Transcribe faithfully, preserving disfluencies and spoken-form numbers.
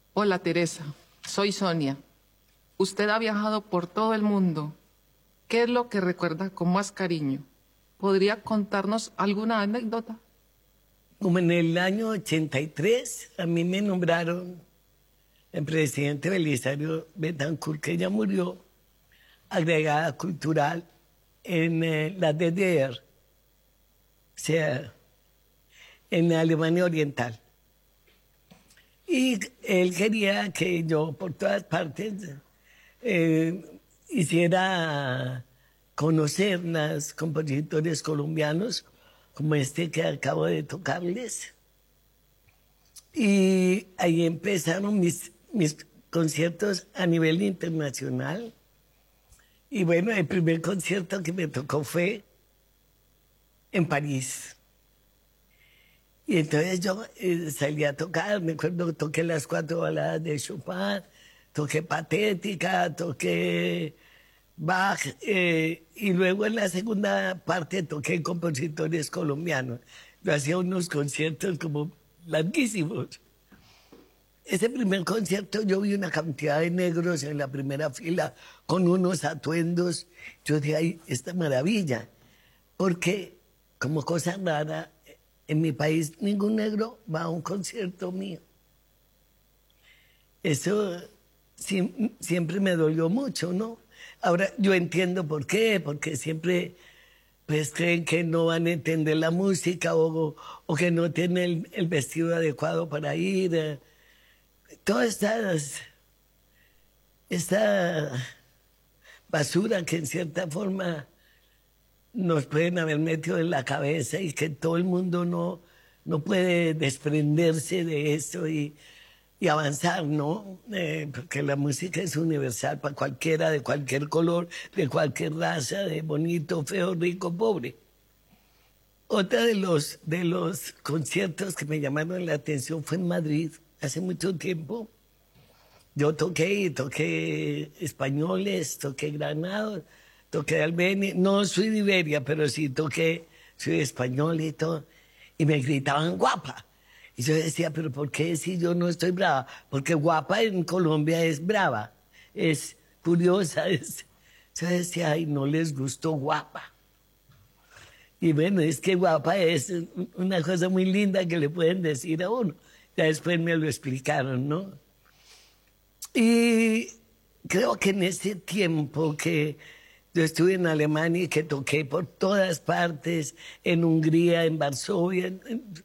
Hola Teresa, soy Sonia. Usted ha viajado por todo el mundo. ¿Qué es lo que recuerda con más cariño? ¿Podría contarnos alguna anécdota? Como en el año ochenta y tres, a mí me nombraron el presidente Belisario Betancourt, que ya murió, agregada cultural en eh, la D D R, o sea, en Alemania Oriental. Y él quería que yo por todas partes eh, hiciera conocer los compositores colombianos, como este que acabo de tocarles. Y ahí empezaron mis, mis conciertos a nivel internacional. Y bueno, el primer concierto que me tocó fue en París. Y entonces yo eh, salí a tocar, me acuerdo que toqué las cuatro baladas de Chopin, toqué Patética, toqué Bach, eh, y luego en la segunda parte toqué compositores colombianos. Yo hacía unos conciertos como larguísimos. Ese primer concierto yo vi una cantidad de negros en la primera fila con unos atuendos. Yo dije, ay, esta maravilla. Porque, como cosa rara, en mi país ningún negro va a un concierto mío. Eso sí, siempre me dolió mucho, ¿no? Ahora yo entiendo por qué, porque siempre pues creen que no van a entender la música o, o que no tienen el, el vestido adecuado para ir. Eh, toda esta, esta basura que en cierta forma nos pueden haber metido en la cabeza y que todo el mundo no, no puede desprenderse de eso y, y avanzar, ¿no? Eh, porque la música es universal para cualquiera, de cualquier color, de cualquier raza, de bonito, feo, rico, pobre. Otra de los, de los conciertos que me llamaron la atención fue en Madrid, hace mucho tiempo. Yo toqué y toqué españoles, toqué granados, toqué Albenia. No soy de Iberia, pero sí toqué, soy español y todo. Y me gritaban guapa. Y yo decía, pero ¿por qué si yo no estoy brava? Porque guapa en Colombia es brava, es curiosa. Es... Yo decía, ay, no les gustó guapa. Y bueno, es que guapa es una cosa muy linda que le pueden decir a uno. Ya después me lo explicaron, ¿no? Y creo que en ese tiempo que yo estuve en Alemania y que toqué por todas partes, en Hungría, en Varsovia, en,